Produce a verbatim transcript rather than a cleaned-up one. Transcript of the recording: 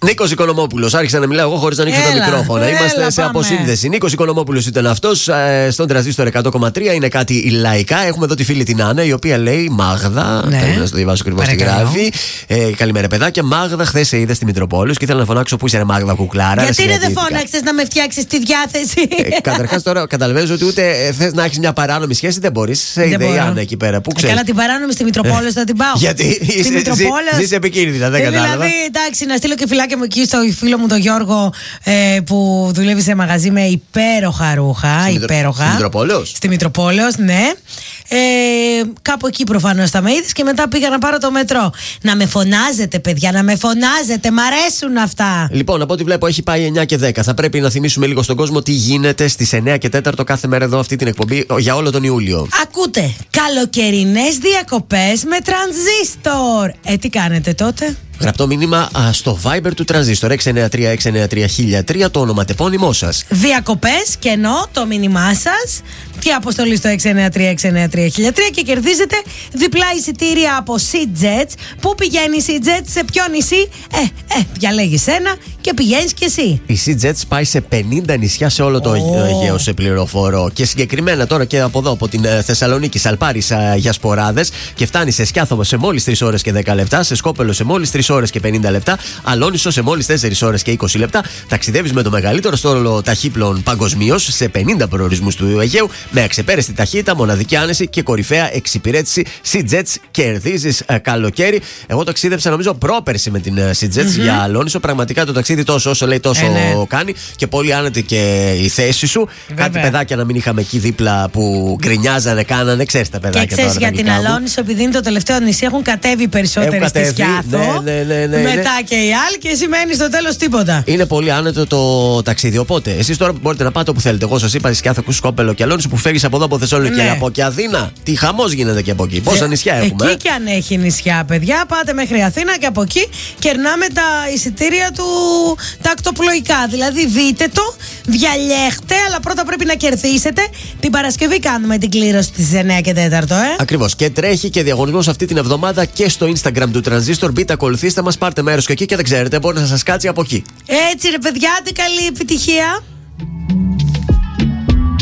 Νίκος Οικονομόπουλος. Άρχισα να μιλάω εγώ χωρίς να ανοίξω τα μικρόφωνα. Έλα, Είμαστε έλα, σε πάμε. αποσύνδεση. Νίκος Οικονομόπουλος ήταν αυτός. Ε, στον Τρανζίστορ εκατό κόμμα τρία. Είναι κάτι λαϊκά. Έχουμε εδώ τη φίλη την Άννα, η οποία λέει Μάγδα. Ναι. Θέλω να στο διαβάσω ακριβώς τι γράφει. Ε, καλημέρα, παιδάκια. Μάγδα, χθες σε είδα στη Μητροπόλεως και ήθελα να φωνάξω πού είσαι, ρε Μάγδα κουκλάρα. Γιατί ρε, δεν φώναξες να με φτιάξεις τη διάθεση. Ε, Καταρχάς τώρα καταλαβαίνεις ότι ούτε θες να έχεις μια παράνομη σχέση, δεν μπορείς. Σε είδε η Άννα εκεί πέρα. Πού Ε, ξέρεις. καλά, την παράνομη στη Μητροπόλεως θα την πάω. Γιατί Στη Μητροπόλεως. ζεις επικίνδυνα, δεν Ε, κατάλαβα. Δηλαδή, εντάξει, να στείλω και φυλάκια μου εκεί στο φίλο μου τον Γιώργο ε, που δουλεύει σε μαγαζί με υπέροχα ρούχα. Στη Μητρο- Υπέροχα. στη Μητροπόλεως? Στη Μητροπόλεως, ναι. Ε, κάπου εκεί προφανώς θα με είδες και μετά πήγα να πάρω το μετρό. Να με φωνάζετε, παιδιά, να με φωνάζετε. Μ' αρέσουν αυτά. Λοιπόν, από ό,τι βλέπω, έχει πάει εννιά και δέκα. Θα πρέπει να θυμίσουμε λίγο στον κόσμο τι γίνεται στις εννιά και τέσσερα κάθε μέρα εδώ, αυτή την εκπομπή για όλο τον Ιούλιο. Ακούτε, καλοκαιρινές διακοπές με τρανζίστορ. Ε, τι κάνετε τότε? Γραπτό μήνυμα α, στο Viber του Τρανζίστορ έξι εννιά τρία έξι εννιά τρία χίλια τρία, το ονοματεπώνυμό σας. Διακοπές και ενώ το μήνυμά σας και αποστολή στο έξι εννιά τρία έξι εννιά τρία χίλια τρία και κερδίζετε διπλά εισιτήρια από SeaJets. Πού πηγαίνει η SeaJets, σε ποιο νησί? Ε, ε, διαλέγεις ένα και πηγαίνεις κι εσύ. Η SeaJets πάει σε πενήντα νησιά σε όλο το Oh. Αιγαίο, σε πληροφορώ. Και συγκεκριμένα τώρα και από εδώ, από την ε, Θεσσαλονίκη, Σαλπάρης ε, για σποράδες, και φτάνει σε Σκιάθοβο σε μόλις τρεις ώρες και δέκα λεπτά, σε Σκόπελο σε μόλις τρεις ώρες και πενήντα λεπτά, Αλόνισο σε μόλις τέσσερις ώρες και είκοσι λεπτά. Ταξιδεύεις με το μεγαλύτερο στόλο ταχύπλων παγκοσμίως σε πενήντα προορισμούς του Αιγαίου, με αξεπέραστη ταχύτητα, μοναδική άνεση και κορυφαία εξυπηρέτηση. SeaJets, κερδίζεις ε, καλοκαίρι. Εγώ ταξίδεψα νομίζω πρόπερση με την ε, SeaJets mm-hmm. για Αλόνισο. Πραγματικά το ταξίδι τόσο όσο λέει τόσο Ε, ναι. κάνει, και πολύ άνετη και η θέση σου. Βέβαια. Κάτι παιδάκια να μην είχαμε εκεί δίπλα που γκρινιάζανε, κάνανε, ξέρεις τα παιδάκια. Και ξέρεις, τώρα, για τα την δικά μου. Αλόνισο, επειδή είναι το τελευταίο νησί, έχουν κατέβει περισσότεροι Έχουν στη κατέβει, Σκιάθο. ναι, ναι, ναι, ναι, μετά ναι. και οι άλλοι, και σημαίνει στο τέλος τίποτα. Είναι πολύ άνετο το ταξίδι. Οπότε, εσείς τώρα μπορείτε να πάτε όπου θέλετε. Εγώ σας είπα Σκιάθο, Σκόπελο και Αλόνισο, που φεύγεις από εδώ από Θεσσαλονίκη, Ναι. και από και Αθήνα. Τι χαμός γίνεται και από εκεί. Πόσα Ε, νησιά έχουμε. Εκεί ε? και αν έχει νησιά, παιδιά, πάτε μέχρι Αθήνα και από εκεί κερνάμε τα εισιτήρια του τα ακτοπλοϊκά. Δηλαδή, δείτε το, διαλέχτε, αλλά πρώτα πρέπει να κερδίσετε. Την Παρασκευή κάνουμε την κλήρωση στις εννιά και τέσσερα, ε. Ακριβώς. Και τρέχει και διαγωνισμός αυτή την εβδομάδα και στο Instagram του Transistor. Μπείτε, ακολουθήστε μας, πάρτε μέρος και εκεί, και δεν ξέρετε, μπορεί να σας κάτσει από εκεί. Έτσι, ρε παιδιά, τι καλή επιτυχία.